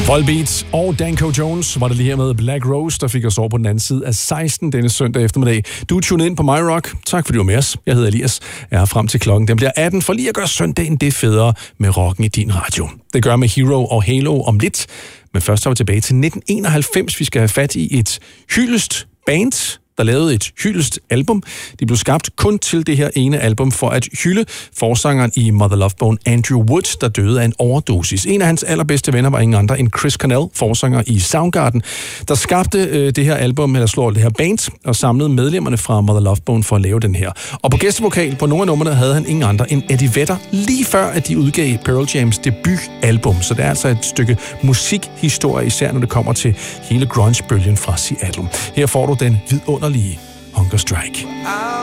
Volbeat og Danko Jones var det lige her med Black Rose, der fik os over på den anden side af 16 denne søndag eftermiddag. Du er tunet ind på My Rock. Tak fordi du var med os. Jeg hedder Elias. Jeg er frem til klokken. Den bliver 18 for lige at gøre søndagen det federe med rocken i din radio. Det gør med Hero og Halo om lidt. Men først er vi tilbage til 1991. Vi skal have fat i et hyldest band, der lavede et hyldest-album. De blev skabt kun til det her ene album for at hylde forsangeren i Mother Love Bone, Andrew Wood, der døde af en overdosis. En af hans allerbedste venner var ingen andre end Chris Cornell, forsanger i Soundgarden, der skabte det her album, eller slår det her band, og samlede medlemmerne fra Mother Love Bone for at lave den her. Og på gæstevokal på nogle af numrene havde han ingen andre end Eddie Vedder, lige før at de udgav Pearl Jams debutalbum. Så det er altså et stykke musikhistorie, især når det kommer til hele grunge-bølgen fra Seattle. Her får du den vidunderlige Hunger Strike.